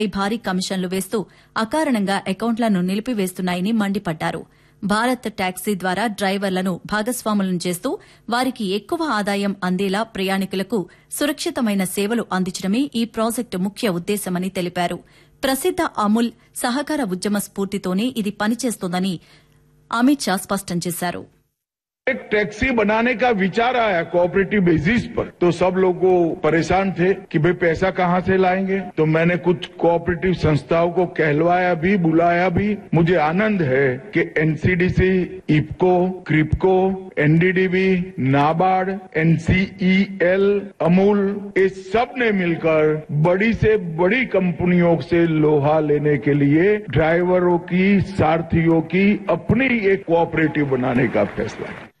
భారీ కమిషన్లు వేస్తూ అకారణంగా అకౌంట్లను నిలిపివేస్తున్నాయని మండిపడ్డారు. భారత్ టాక్సీ ద్వారా డ్రైవర్లను భాగస్వాములను చేస్తూ వారికి ఎక్కువ ఆదాయం అందేలా ప్రయాణికులకు సురక్షితమైన సేవలు అందించడమే ఈ ప్రాజెక్టు ముఖ్య ఉద్దేశమని తెలిపారు. ప్రసిద్ద అమూల్ సహకార ఉద్యమ స్ఫూర్తితోనే ఇది పనిచేస్తోందని అమిత్ షా స్పష్టం చేశారు. एक टैक्सी बनाने का विचार आया कोऑपरेटिव बेसिस पर, तो सब लोग परेशान थे कि भाई पैसा कहां से लाएंगे। तो मैंने कुछ कोऑपरेटिव संस्थाओं को कहलवाया भी, बुलाया भी। मुझे आनंद है कि NCDC, IFFCO, Kribhco, NDDB, NABARD, NCEL, Amul, ये सब ने मिलकर बड़ी से बड़ी कंपनियों से लोहा लेने के लिए ड्राइवरों की, सारथियों की अपनी एक कोऑपरेटिव बनाने का फैसला किया।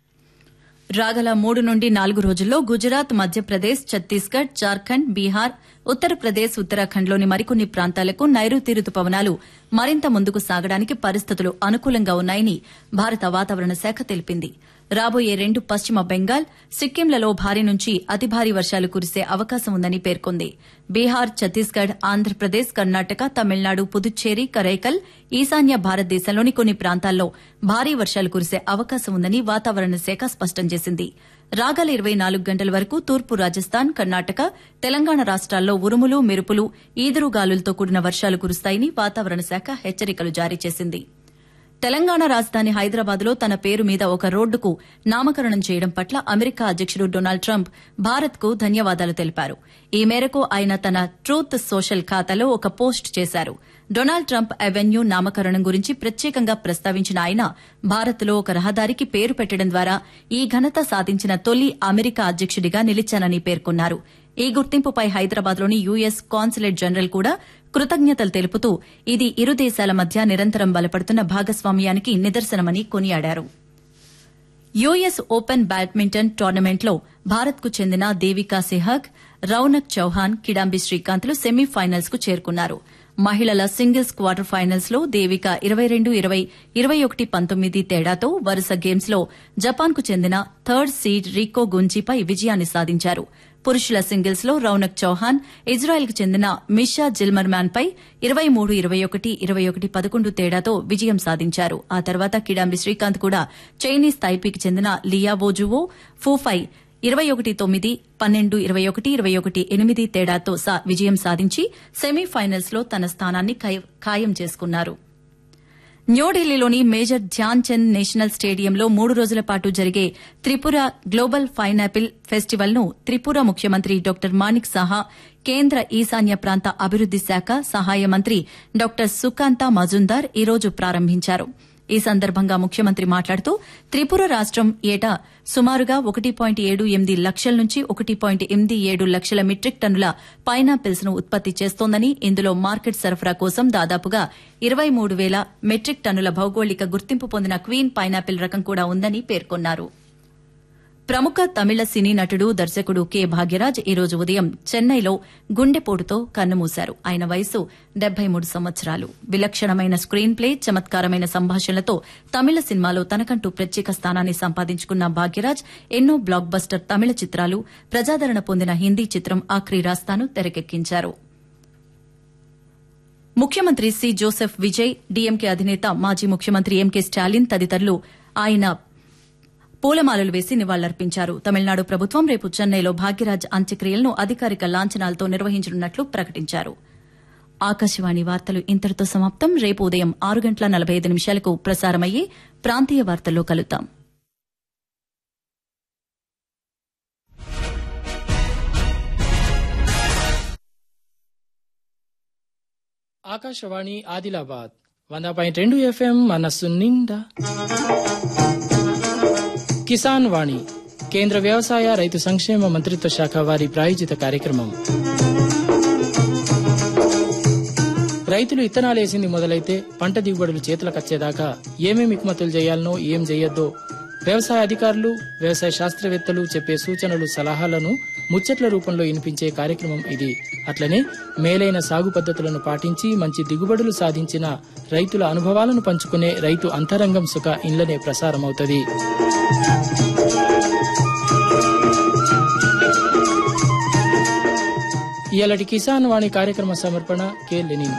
రాగల 3 నుండి 4 రోజుల్లో గుజరాత్, మధ్యప్రదేశ్, ఛత్తీస్గఢ్, జార్ఖండ్, బీహార్, ఉత్తరప్రదేశ్, ఉత్తరాఖండ్లోని మరికొన్ని ప్రాంతాలకు నైరుతి రుతుపవనాలు మరింత ముందుకు సాగడానికి పరిస్థితులు అనుకూలంగా ఉన్నాయని భారత వాతావరణ శాఖ తెలిపింది. రాబోయే 2 పశ్చిమ బెంగాల్, సిక్కింలలో భారీ నుంచి అతి భారీ వర్షాలు కురిసే అవకాశం ఉందని పేర్కొంది. బీహార్, ఛత్తీస్గఢ్, ఆంధ్రప్రదేశ్, కర్ణాటక, తమిళనాడు, పుదుచ్చేరి, కరైకల్, ఈశాన్య భారతదేశంలోని కొన్ని ప్రాంతాల్లో భారీ వర్షాలు కురిసే అవకాశం ఉందని వాతావరణ శాఖ స్పష్టం చేసింది. రాగల 24 గంటల వరకు తూర్పు రాజస్థాన్, కర్ణాటక, తెలంగాణ రాష్ట్రాల్లో ఉరుములు, మెరుపులు, ఈదురుగాలులతో కూడిన వర్షాలు కురుస్తాయని వాతావరణ శాఖ హెచ్చరికలు జారీ చేసింది. తెలంగాణ రాజధాని హైదరాబాద్లో తన పేరు మీద ఒక రోడ్డుకు నామకరణం చేయడం పట్ల అమెరికా అధ్యకుడు డొనాల్డ్ ట్రంప్ భారత్కు ధన్యవాదాలు తెలిపారు. ఈ మేరకు ఆయన తన ట్రూత్ సోషల్ ఖాతాలో ఒక పోస్ట్ చేశారు. డొనాల్డ్ ట్రంప్ అవెన్యూ నామకరణం గురించి ప్రత్యేకంగా ప్రస్తావించిన ఆయన భారత్లో ఒక రహదారికి పేరు పెట్టడం ద్వారా ఈ ఘనత సాధించిన తొలి అమెరికా అధ్యకుడిగా నిలిచానని పేర్కొన్నారు. ఈ గుర్తింపుపై హైదరాబాద్లోని యుఎస్ కాన్సులేట్ జనరల్ కూడా కృతజ్ఞతలు తెలుపుతూ ఇది ఇరు దేశాల మధ్య నిరంతరం బలపడుతున్న భాగస్వామ్యానికి నిదర్శనమని కొనియాడారు. యుఎస్ ఓపెన్ బ్యాడ్మింటన్ టోర్నమెంట్లో భారత్కు చెందిన దేవికా సెహ్వాగ్, రౌనక్ చౌహాన్, కిడాంబి శ్రీకాంత్లు సెమీఫైనల్స్ కు చేరుకున్నారు. మహిళల సింగిల్స్ క్వార్టర్ ఫైనల్స్ లో దేవిక 22-20, 21-19 తేడాతో వరుస గేమ్స్ లో జపాన్ కు చెందిన థర్డ్ సీడ్ రీకో గుంజీపై విజయాన్ని సాధించారు. పురుషుల సింగిల్స్ లో రౌనక్ చౌహాన్ ఇజ్రాయెల్ కు చెందిన మిషా జిల్మర్మాన్ పై 23-21, 21-11 తేడాతో విజయం సాధించారు. ఆ తర్వాత కిడాంబి శ్రీకాంత్ కూడా చైనీస్ తైపీకి చెందిన లియా వోజువో ఫూపై 21-9, 12-21, 21-8 తేడాతో విజయం సాధించి సెమీఫైనల్స్ లో తన స్థానాన్ని ఖాయం చేసుకున్నారు. న్యూఢిల్లీలోని మేజర్ ధ్యాన్ చంద్ నేషనల్ స్టేడియంలో 3 రోజుల పాటు జరిగే త్రిపుర గ్లోబల్ పైనాపిల్ ఫెస్టివల్ ను త్రిపుర ముఖ్యమంత్రి డాక్టర్ మాణిక్ సాహా, కేంద్ర ఈశాన్య ప్రాంత అభివృద్ది శాఖ సహాయ మంత్రి డాక్టర్ సుకాంత మజుందార్ ఈ రోజు ప్రారంభించారు. ఈ సందర్భంగా ముఖ్యమంత్రి మాట్లాడుతూ త్రిపుర రాష్టం ఏటా సుమారుగా 1.78 లక్షల నుంచి 1.87 లక్షల మెట్రిక్ టన్నుల పైనాపిల్స్ ను ఉత్పత్తి చేస్తోందని, ఇందులో మార్కెట్ సరఫరా కోసం దాదాపుగా 23,000 మెట్రిక్ టన్నుల భౌగోళిక గుర్తింపు పొందిన క్వీన్ పైనాపిల్ రకం కూడా ఉందని పేర్కొన్నారు. ప్రముఖ తమిళ సినీ నటుడు, దర్శకుడు కె భాగ్యరాజ్ ఈ రోజు ఉదయం చెన్నైలో గుండెపోటుతో కన్నుమూశారు. ఆయన వయసు 73 సంవత్సరాలు. విలక్షణమైన స్క్రీన్ ప్లే, చమత్కారమైన సంభాషణలతో తమిళ సినిమాలో తనకంటూ ప్రత్యేక స్థానాన్ని సంపాదించుకున్న భాగ్యరాజ్ ఎన్నో బ్లాక్ బస్టర్ తమిళ చిత్రాలు, ప్రజాదరణ పొందిన హిందీ చిత్రం ఆఖరి రాస్తాను తెరకెక్కించారు. ముఖ్యమంత్రి సి జోసెఫ్ విజయ్, డీఎంకే అధినేత మాజీ ముఖ్యమంత్రి ఎంకే స్టాలిన్ తదితరులు ఆయన పూలమాలలు వేసి నివాళులర్పించారు. తమిళనాడు ప్రభుత్వం రేపు చెన్నైలో భాగ్యరాజ్ అంత్యక్రియలను అధికారిక లాంఛనాలతో నిర్వహించనున్నట్లు ప్రకటించారు. ఆకాశవాణి వార్తలు ఇంతటితో సమాప్తం. రేపు ఉదయం 6:45 ప్రసారమయ్యే ప్రాంతీయ వార్తల్లో కలుద్దాం. ఆకాశవాణి ఆదిలాబాద్ 100.2 FM మనస్సు నిండా. కిసాన్ వాణి కేంద్ర వ్యవసాయ రైతు సంక్షేమ మంత్రిత్వ శాఖ వారి ప్రాయోజిత కార్యక్రమం. రైతులు ఇత్తనాలేసింది మొదలైతే పంట దిగుబడులు చేతులకొచ్చేదాకా ఏమేమి ఇక్మతులు చేయాలనో, ఏం చెయ్యొద్దో వ్యవసాయ అధికారులు, వ్యవసాయ శాస్త్రవేత్తలు చెప్పే సూచనలు, సలహాలను ముచ్చట్ల రూపంలో వినిపించే కార్యక్రమం ఇది. అట్లనే మేలైన సాగు పద్ధతులను పాటించి మంచి దిగుబడులు సాధించిన రైతుల అనుభవాలను పంచుకునే రైతు అంతరంగం సుఖ ఇండ్లనే ప్రసారమవుతుంది. ఇయాలటి కిసాన్ వాణి కార్యక్రమ సమర్పణ కె లెనిన్.